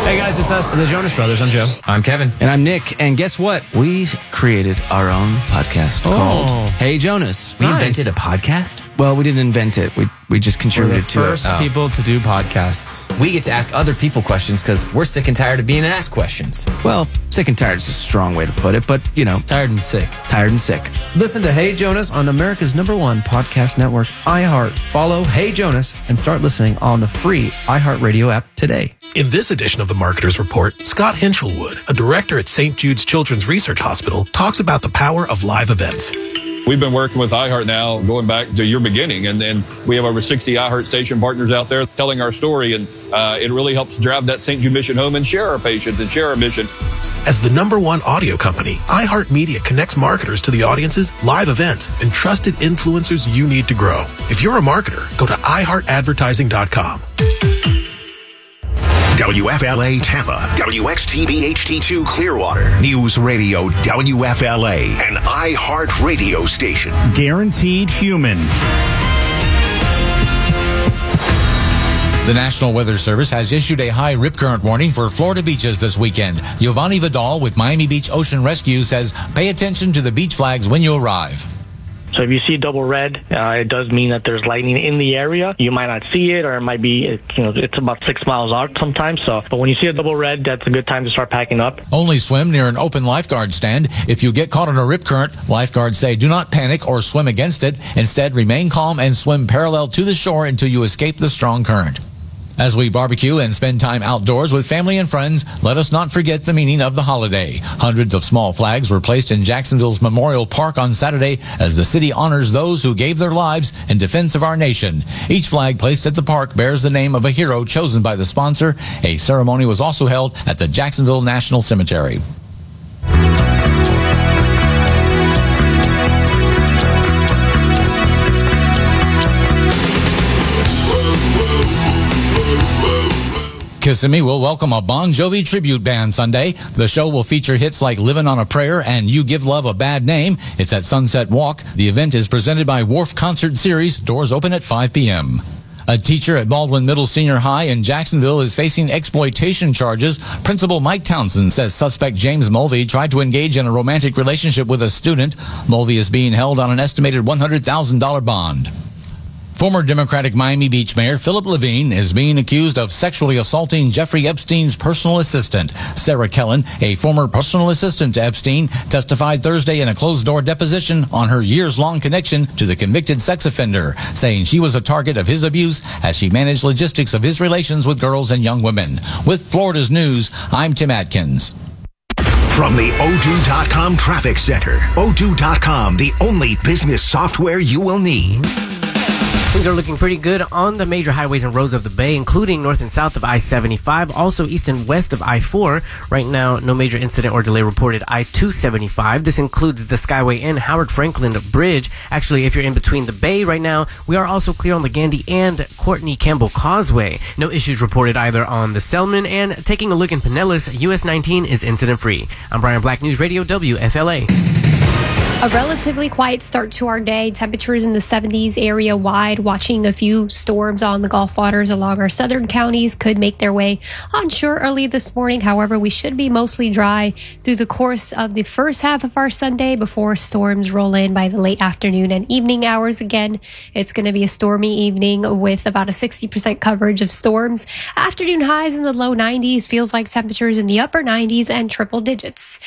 Hey guys, it's us, the Jonas Brothers. I'm Joe. I'm Kevin. And I'm Nick. And guess what? We created our own podcast called Hey Jonas. We invented a podcast? Well, we didn't invent it. We just contributed to it. First people to do podcasts. We get to ask other people questions because we're sick and tired of being asked questions. Well, sick and tired is a strong way to put it, but, you know, Tired and sick. tired and sick. Listen to Hey Jonas on America's #1 podcast network, iHeart. Follow Hey Jonas and start listening on the free iHeartRadio app today. In this edition of the Marketer's Report, Scott Hinchelwood, a director at St. Jude's Children's Research Hospital, talks about the power of live events. We've been working with iHeart now going back to your beginning, and we have over 60 iHeart station partners out there telling our story, and it really helps drive that St. Jude mission home and share our patients and share our mission. As the #1 audio company, iHeartMedia connects marketers to the audiences, live events, and trusted influencers you need to grow. If you're a marketer, go to iHeartAdvertising.com. WFLA Tampa, WXTV HD2 Clearwater, News Radio WFLA, an iHeart radio station. Guaranteed human. The National Weather Service has issued a high rip current warning for Florida beaches this weekend. Giovanni Vidal with Miami Beach Ocean Rescue says pay attention to the beach flags when you arrive. So if you see double red, it does mean that there's lightning in the area. You might not see it, or it might be, it's about 6 miles out sometimes. But when you see a double red, that's a good time to start packing up. Only swim near an open lifeguard stand. If you get caught in a rip current, lifeguards say do not panic or swim against it. Instead, remain calm and swim parallel to the shore until you escape the strong current. As we barbecue and spend time outdoors with family and friends, let us not forget the meaning of the holiday. Hundreds of small flags were placed in Jacksonville's Memorial Park on Saturday as the city honors those who gave their lives in defense of our nation. Each flag placed at the park bears the name of a hero chosen by the sponsor. A ceremony was also held at the Jacksonville National Cemetery. Kissimmee will welcome a Bon Jovi tribute band Sunday. The show will feature hits like Livin' on a Prayer and You Give Love a Bad Name. It's at Sunset Walk. The event is presented by Wharf Concert Series. Doors open at 5 p.m. A teacher at Baldwin Middle Senior High in Jacksonville is facing exploitation charges. Principal Mike Townsend says suspect James Mulvey tried to engage in a romantic relationship with a student. Mulvey is being held on an estimated $100,000 bond. Former Democratic Miami Beach Mayor Philip Levine is being accused of sexually assaulting Jeffrey Epstein's personal assistant. Sarah Kellen, a former personal assistant to Epstein, testified Thursday in a closed-door deposition on her years-long connection to the convicted sex offender, saying she was a target of his abuse as she managed logistics of his relations with girls and young women. With Florida's News, I'm Tim Atkins. From the Odoo.com Traffic Center, Odoo.com, the only business software you will need. Things are looking pretty good on the major highways and roads of the Bay, including north and south of I-75, also east and west of I-4. Right now, no major incident or delay reported I-275. This includes the Skyway and Howard Franklin Bridge. Actually, if you're in between the Bay right now, we are also clear on the Gandy and Courtney Campbell Causeway. No issues reported either on the Selman, and taking a look in Pinellas, US 19 is incident-free. I'm Brian Black, News Radio WFLA. A relatively quiet start to our day. Temperatures in the 70s area wide. Watching a few storms on the Gulf waters along our southern counties could make their way onshore early this morning. However, we should be mostly dry through the course of the first half of our Sunday before storms roll in by the late afternoon and evening hours. Again, it's going to be a stormy evening with about a 60% coverage of storms. Afternoon highs in the low 90s, feels like temperatures in the upper 90s and triple digits.